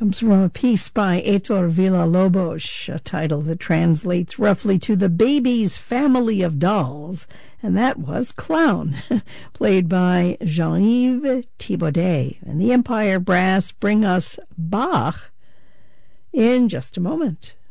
Comes from a piece by Heitor Villa-Lobos, a title that translates roughly to The Baby's Family of Dolls, and that was Clown, played by Jean-Yves Thibaudet. And the Empire Brass bring us Bach in just a moment.